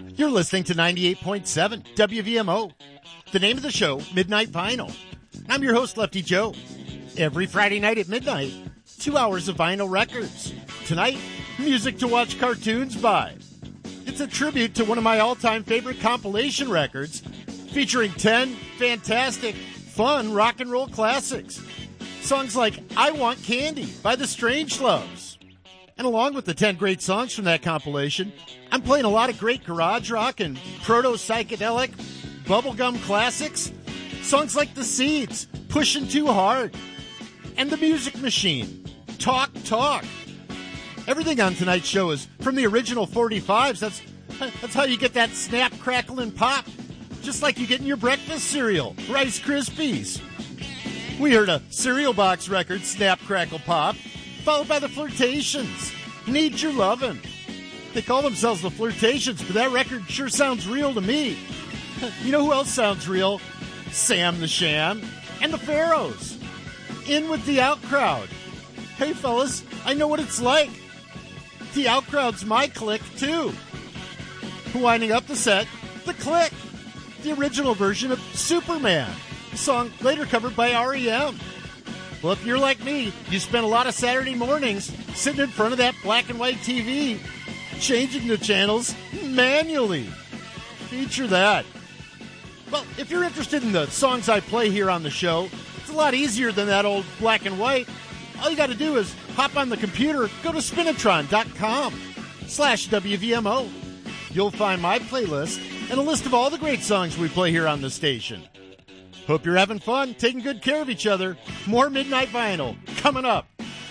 You're listening to 98.7 WVMO. The name of the show, Midnight Vinyl. I'm your host, Lefty Joe. Every Friday night at midnight, 2 hours of vinyl records. Tonight, music to watch cartoons by. It's a tribute to one of my all-time favorite compilation records, featuring 10 fantastic, fun rock and roll classics. Songs like I Want Candy by the Strangeloves. And along with the 10 great songs from that compilation, I'm playing a lot of great garage rock and proto-psychedelic bubblegum classics. Songs like The Seeds, Pushing Too Hard, and The Music Machine, Talk Talk. Everything on tonight's show is from the original 45s. That's how you get that snap, crackle, and pop. Just like you get in your breakfast cereal, Rice Krispies. We heard a cereal box record, Snap, Crackle, Pop, followed by the Flirtations, Need Your Lovin'. They call themselves the Flirtations, but that record sure sounds real to me. You know who else sounds real? Sam the Sham and the Pharaohs. In with the Out Crowd. Hey, fellas, I know what it's like. The Out Crowd's my clique, too. Winding up the set, The Click, the original version of Superman, a song later covered by R.E.M. Well, if you're like me, you spend a lot of Saturday mornings sitting in front of that black and white TV, changing the channels manually. Feature that. Well, if you're interested in the songs I play here on the show, it's a lot easier than that old black and white. All you got to do is hop on the computer, go to spinatron.com/WVMO. You'll find my playlist and a list of all the great songs we play here on the station. Hope you're having fun, taking good care of each other. More Midnight Vinyl coming up.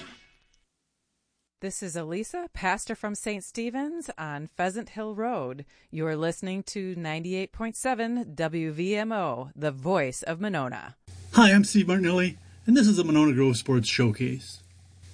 This is Elisa, pastor from St. Stephen's on Pheasant Hill Road. You're listening to 98.7 WVMO, the voice of Monona. Hi, I'm Steve Martinelli, and this is the Monona Grove Sports Showcase.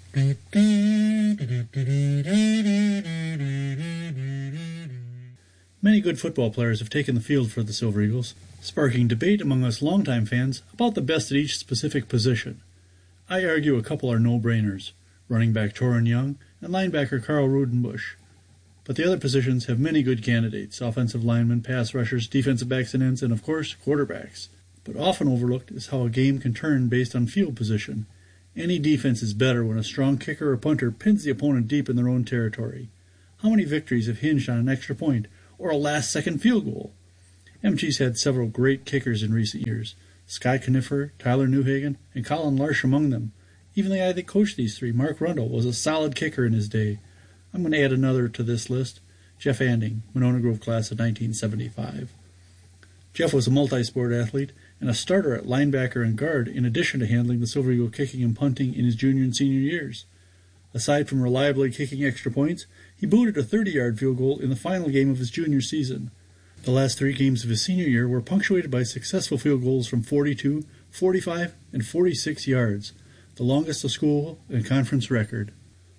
Many good football players have taken the field for the Silver Eagles, sparking debate among us longtime fans about the best at each specific position. I argue a couple are no-brainers, running back Torrin Young and linebacker Carl Rudenbush. But the other positions have many good candidates, offensive linemen, pass rushers, defensive backs and ends, and of course, quarterbacks. But often overlooked is how a game can turn based on field position. Any defense is better when a strong kicker or punter pins the opponent deep in their own territory. How many victories have hinged on an extra point or a last-second field goal? MG's had several great kickers in recent years. Sky Knifer, Tyler Newhagen, and Colin Larsh among them. Even the guy that coached these three, Mark Rundle, was a solid kicker in his day. I'm going to add another to this list, Jeff Anding, Monona Grove class of 1975. Jeff was a multi-sport athlete and a starter at linebacker and guard in addition to handling the Silver Eagle kicking and punting in his junior and senior years. Aside from reliably kicking extra points, he booted a 30-yard field goal in the final game of his junior season. The last 3 games of his senior year were punctuated by successful field goals from 42, 45, and 46 yards, the longest of school and conference record.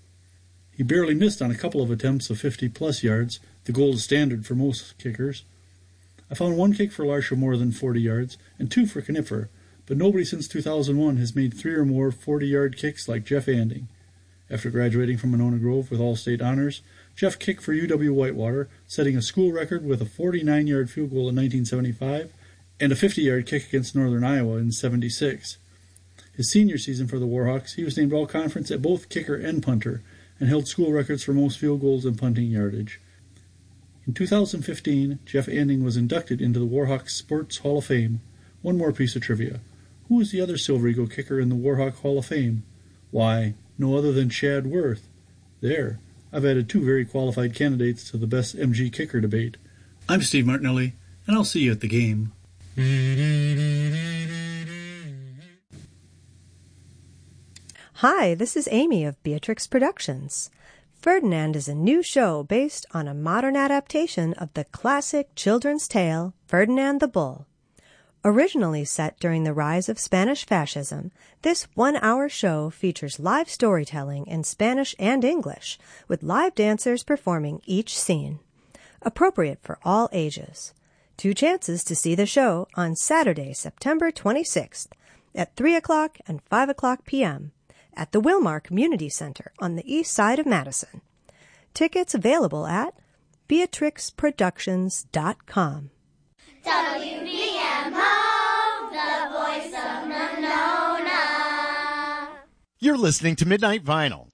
He barely missed on a couple of attempts of 50-plus yards, the gold standard for most kickers. I found 1 kick for Larsh of more than 40 yards and 2 for Knipfer, but nobody since 2001 has made 3 or more 40-yard kicks like Jeff Anding. After graduating from Monona Grove with all-state honors, Jeff kicked for UW-Whitewater, setting a school record with a 49-yard field goal in 1975 and a 50-yard kick against Northern Iowa in '76. His senior season for the Warhawks, he was named all-conference at both kicker and punter and held school records for most field goals and punting yardage. In 2015, Jeff Anding was inducted into the Warhawks Sports Hall of Fame. One more piece of trivia. Who is the other Silver Eagle kicker in the Warhawk Hall of Fame? Why, no other than Chad Worth. There, I've added 2 very qualified candidates to the best MG kicker debate. I'm Steve Martinelli, and I'll see you at the game. Hi, this is Amy of Beatrix Productions. Ferdinand is a new show based on a modern adaptation of the classic children's tale, Ferdinand the Bull. Originally set during the rise of Spanish fascism, this 1-hour show features live storytelling in Spanish and English, with live dancers performing each scene. Appropriate for all ages. 2 chances to see the show on Saturday, September 26th at 3 o'clock and 5 o'clock p.m. at the Wilmar Community Center on the east side of Madison. Tickets available at BeatrixProductions.com. WVMO, the voice of Monona. You're listening to Midnight Vinyl.